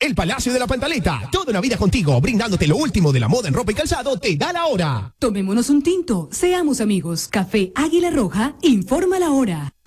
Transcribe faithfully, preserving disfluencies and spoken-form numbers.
el Palacio de la Pantaleta. Toda una vida contigo, brindándote lo último de la moda en ropa y calzado, te da la hora. Tomémonos un tinto, seamos amigos. Café Águila Roja, informa la hora.